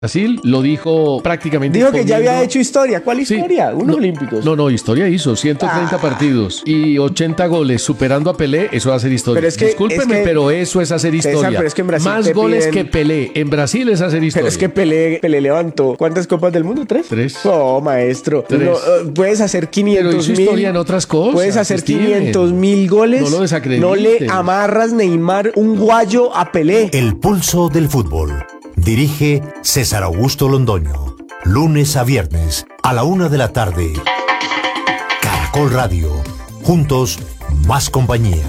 Brasil lo dijo prácticamente. Dijo que ya había hecho historia. ¿Cuál historia? Sí, Unos olímpicos. No, historia hizo 130 partidos y 80 goles superando a Pelé. Eso va a ser historia. Pero es que, discúlpeme, pero eso es hacer historia. César, pero es que en Brasil más goles que Pelé. En Brasil es hacer historia. Pero es que Pelé levantó. ¿Cuántas copas del mundo? ¿3? Oh, maestro. No, puedes hacer 500 pero hizo historia en otras cosas. Puedes hacer 500.000 goles. No lo desacrediten. No le amarras, Neymar, un guayo a Pelé. El pulso del fútbol. Dirige César Augusto Londoño. Lunes a viernes a la 1 de la tarde. Caracol Radio. Juntos, más compañía.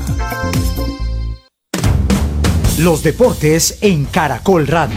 Los deportes en Caracol Radio.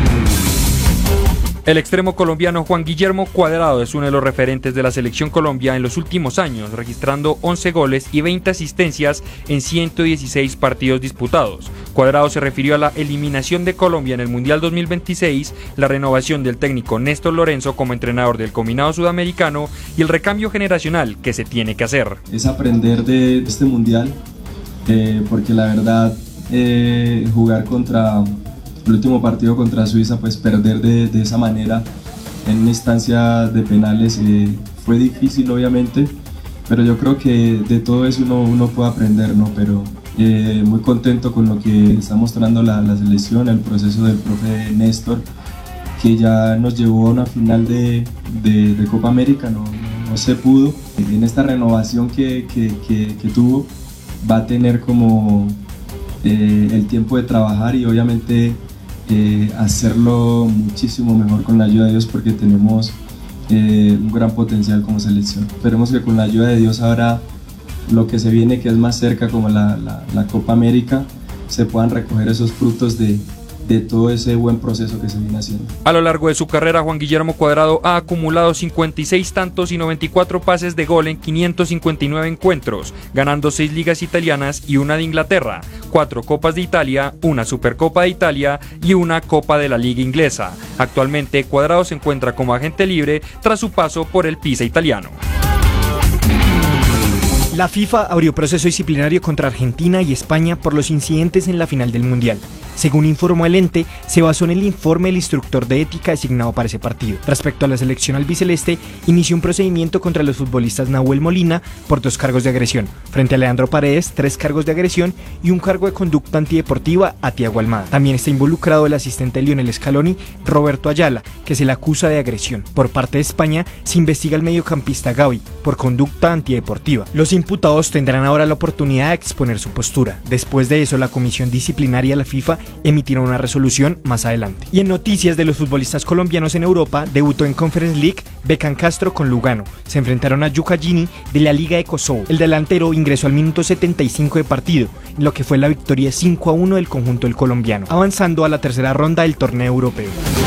El extremo colombiano Juan Guillermo Cuadrado es uno de los referentes de la selección Colombia en los últimos años, registrando 11 goles y 20 asistencias en 116 partidos disputados. Cuadrado se refirió a la eliminación de Colombia en el Mundial 2026, la renovación del técnico Néstor Lorenzo como entrenador del combinado sudamericano y el recambio generacional que se tiene que hacer. Es aprender de este Mundial, porque la verdad jugar contra... El último partido contra Suiza, pues perder de esa manera en una instancia de penales fue difícil obviamente, pero yo creo que de todo eso uno puede aprender, ¿no? Pero muy contento con lo que está mostrando la selección, el proceso del profe Néstor, que ya nos llevó a una final de Copa América, no se pudo. En esta renovación que tuvo, va a tener como el tiempo de trabajar y obviamente hacerlo muchísimo mejor con la ayuda de Dios, porque tenemos un gran potencial como selección. Esperemos que con la ayuda de Dios ahora lo que se viene, que es más cerca, como la Copa América, se puedan recoger esos frutos de todo ese buen proceso que se viene haciendo. A lo largo de su carrera, Juan Guillermo Cuadrado ha acumulado 56 tantos y 94 pases de gol en 559 encuentros, ganando 6 ligas italianas y una de Inglaterra, 4 Copas de Italia, una Supercopa de Italia y una Copa de la Liga Inglesa. Actualmente, Cuadrado se encuentra como agente libre tras su paso por el Pisa italiano. La FIFA abrió proceso disciplinario contra Argentina y España por los incidentes en la final del Mundial. Según informó el ente, se basó en el informe del instructor de ética designado para ese partido. Respecto a la selección albiceleste, inició un procedimiento contra los futbolistas Nahuel Molina por 2 cargos de agresión, frente a Leandro Paredes 3 cargos de agresión y un cargo de conducta antideportiva a Thiago Almada. También está involucrado el asistente de Lionel Scaloni, Roberto Ayala, que se le acusa de agresión. Por parte de España, se investiga al mediocampista Gavi por conducta antideportiva. Los imputados tendrán ahora la oportunidad de exponer su postura. Después de eso, la comisión disciplinaria de la FIFA emitirá una resolución más adelante. Y en noticias de los futbolistas colombianos en Europa, debutó en Conference League Beckham Castro con Lugano. Se enfrentaron a Juka Gini de la Liga de Kosovo. El delantero ingresó al minuto 75 de partido, en lo que fue la victoria 5-1 del conjunto del colombiano, avanzando a la tercera ronda del torneo europeo.